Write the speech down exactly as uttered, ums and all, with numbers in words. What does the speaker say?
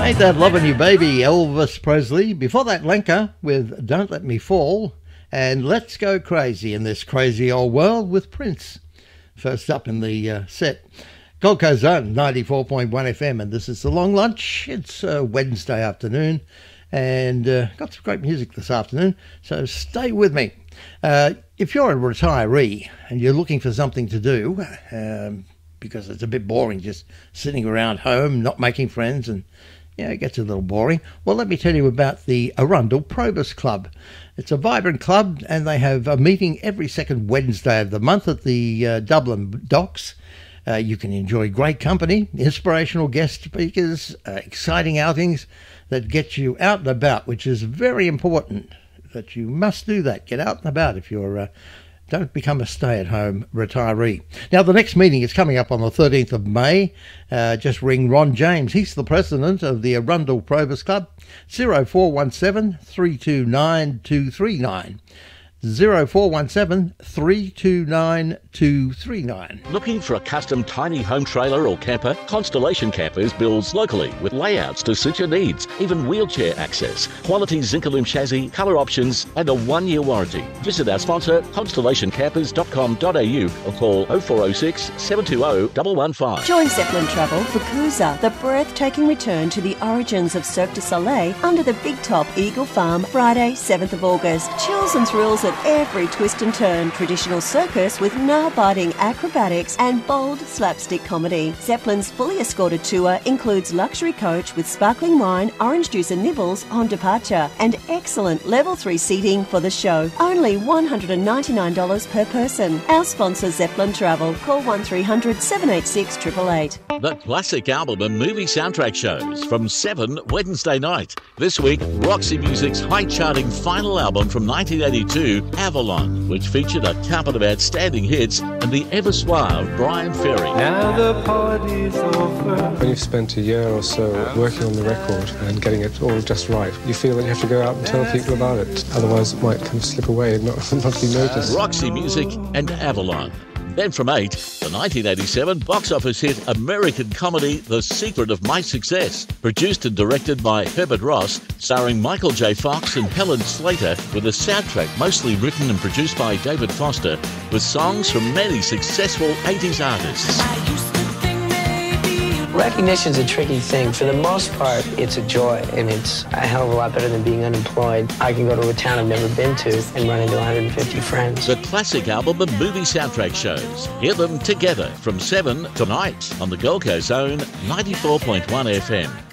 Ain't That Lovin' You Baby, Elvis Presley. Before that, Lenka with Don't Let Me Fall. And Let's Go Crazy in This Crazy Old World with Prince. First up in the uh, set, Gold Coast Zone, ninety-four point one F M. And this is The Long Lunch. It's uh, Wednesday afternoon. And uh, got some great music this afternoon. So stay with me. Uh, if you're a retiree and you're looking for something to do, um, because it's a bit boring just sitting around home, not making friends, and yeah, it gets a little boring. Well, let me tell you about the Arundel Probus Club. It's a vibrant club, and they have a meeting every second Wednesday of the month at the uh, Dublin Docks. Uh, you can enjoy great company, inspirational guest speakers, uh, exciting outings that get you out and about, which is very important, that you must do that. Get out and about if you're... Uh, Don't become a stay-at-home retiree. Now, the next meeting is coming up on the thirteenth of May. Uh, just ring Ron James. He's the president of the Arundel Probus Club. zero four one seven, three two nine, two three nine. zero four one seven, three two nine, two three nine. Looking for a custom tiny home trailer or camper? Constellation Campers builds locally with layouts to suit your needs, even wheelchair access, quality Zincalume chassis, colour options and a one-year warranty. Visit our sponsor constellation campers dot com dot a u or call oh four oh six, seven two oh, one one five. Join Zeppelin Travel for Cruiser, the breathtaking return to the origins of Cirque du Soleil under the Big Top Eagle Farm, Friday, seventh of August. Chills and thrills at every twist and turn, traditional circus with nail-biting acrobatics and bold slapstick comedy. Zeppelin's fully escorted tour includes luxury coach with sparkling wine, orange juice and nibbles on departure, and excellent level three seating for the show. Only one hundred ninety-nine dollars per person. Our sponsor Zeppelin Travel. Call one three hundred, seven eight six, eight eight eight. The classic album and movie soundtrack shows from seven Wednesday night. This week, Roxy Music's high-charting final album from nineteen eighty-two, Avalon, which featured a carpet of outstanding hits and the ever-suave Brian Ferry. Now the party's over. When you've spent a year or so working on the record and getting it all just right, you feel that you have to go out and tell people about it. Otherwise it might kind of slip away and not, not be noticed. Roxy Music and Avalon. Then from eight, the nineteen eighty-seven box office hit American comedy The Secret of My Success, produced and directed by Herbert Ross, starring Michael J. Fox and Helen Slater, with a soundtrack mostly written and produced by David Foster, with songs from many successful eighties artists. Recognition's a tricky thing. For the most part, it's a joy, and it's a hell of a lot better than being unemployed. I can go to a town I've never been to and run into one hundred fifty friends. The classic album and movie soundtrack shows. Hear them together from seven tonight on the Gold Coast Zone, ninety-four point one F M.